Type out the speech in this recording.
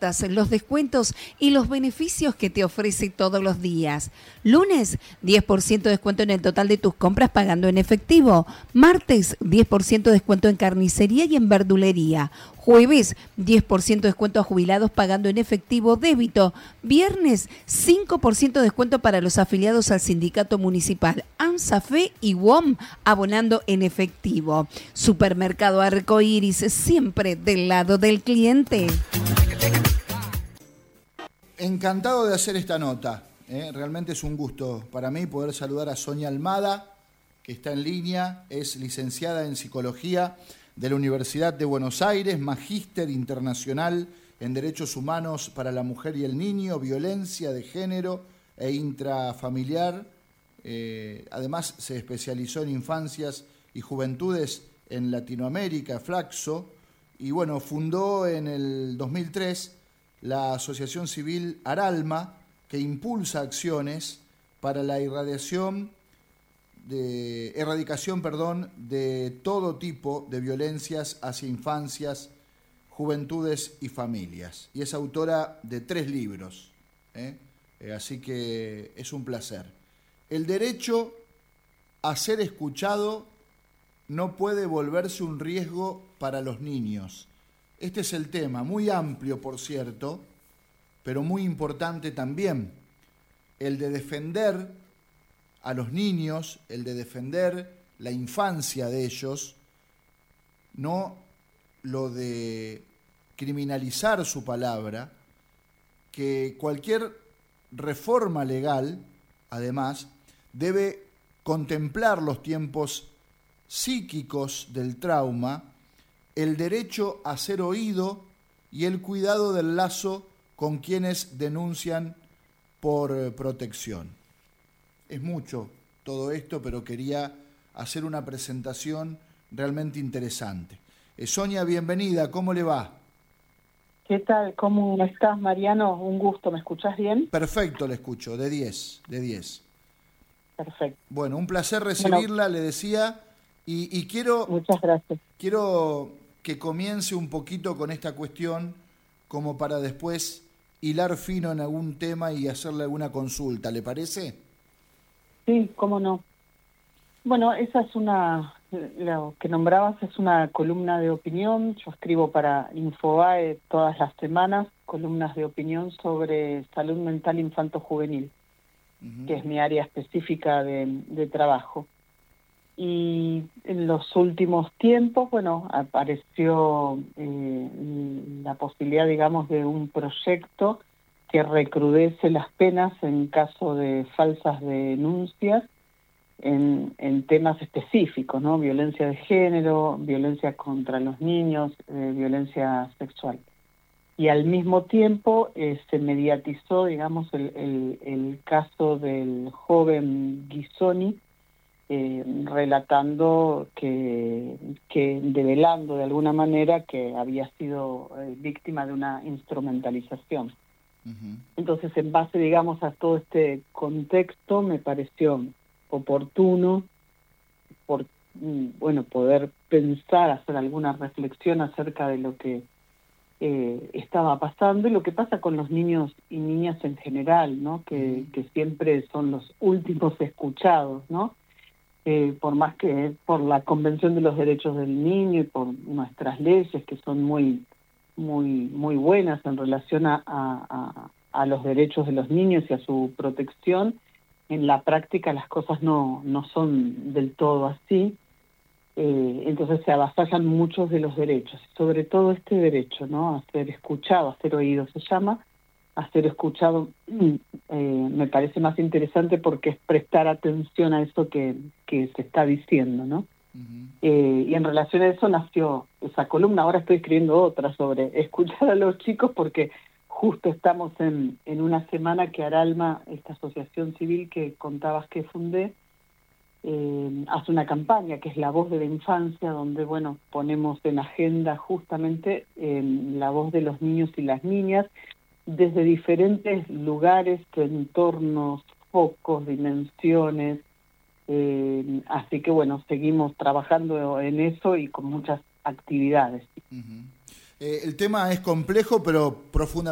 ofertas, los descuentos y los beneficios que te ofrece todos los días. Lunes, 10% de descuento en el total de tus compras pagando en efectivo. Martes, 10% de descuento en carnicería y en verdulería. Jueves, 10% de descuento a jubilados pagando en efectivo débito. Viernes, 5% de descuento para los afiliados al sindicato municipal AMSAFE y WOM abonando en efectivo. Supermercado Arcoiris, siempre del lado del cliente. Encantado de hacer esta nota. Realmente es un gusto para mí poder saludar a Sonia Almada, que está en línea, es licenciada en Psicología de la Universidad de Buenos Aires, magíster internacional en Derechos Humanos para la Mujer y el Niño, Violencia de Género e Intrafamiliar. Además, se especializó en Infancias y Juventudes en Latinoamérica, Flaxo, y bueno, fundó en el 2003 la Asociación Civil Aralma, que impulsa acciones para la erradicación de todo tipo de violencias hacia infancias, juventudes y familias. Y es autora de 3 libros, así que es un placer. El derecho a ser escuchado no puede volverse un riesgo para los niños. Este es el tema, muy amplio, por cierto, pero muy importante también, el de defender a los niños, el de defender la infancia de ellos, no lo de criminalizar su palabra, que cualquier reforma legal, además, debe contemplar los tiempos psíquicos del trauma, el derecho a ser oído y el cuidado del lazo con quienes denuncian por protección. Es mucho todo esto, pero quería hacer una presentación realmente interesante. Sonia, bienvenida, ¿cómo le va? ¿Qué tal? ¿Cómo estás, Mariano? Un gusto, ¿me escuchás bien? Perfecto, le escucho, de 10. Perfecto. Bueno, un placer recibirla, le decía, y quiero... Muchas gracias. Quiero que comience un poquito con esta cuestión, como para después hilar fino en algún tema y hacerle alguna consulta, ¿le parece? Sí, cómo no. Bueno, esa es lo que nombrabas es una columna de opinión. Yo escribo para Infobae todas las semanas columnas de opinión sobre salud mental infanto-juvenil, que es mi área específica de trabajo. Y en los últimos tiempos, bueno, apareció la posibilidad, digamos, de un proyecto que recrudece las penas en caso de falsas denuncias en temas específicos, ¿no? Violencia de género, violencia contra los niños, violencia sexual. Y al mismo tiempo se mediatizó, digamos, el caso del joven Ghisoni, relatando develando de alguna manera que había sido víctima de una instrumentalización. Uh-huh. Entonces, en base, digamos, a todo este contexto, me pareció oportuno poder pensar, hacer alguna reflexión acerca de lo que estaba pasando y lo que pasa con los niños y niñas en general, ¿no? Que siempre son los últimos escuchados, ¿no? Por más que por la Convención de los Derechos del Niño y por nuestras leyes que son muy buenas en relación a los derechos de los niños y a su protección, en la práctica las cosas no son del todo así. Entonces se avasallan muchos de los derechos, sobre todo este derecho, ¿no? A ser escuchado, a ser oído se llama. A ser escuchado me parece más interesante porque es prestar atención a eso que se está diciendo, ¿no? Uh-huh. Y en relación a eso nació esa columna. Ahora estoy escribiendo otra sobre escuchar a los chicos porque justo estamos en una semana que Aralma, esta asociación civil que contabas que fundé, hace una campaña que es La Voz de la Infancia, donde, bueno, ponemos en agenda justamente la voz de los niños y las niñas, desde diferentes lugares, entornos, focos, dimensiones, así que bueno, seguimos trabajando en eso y con muchas actividades. Uh-huh. El tema es complejo, pero profundamente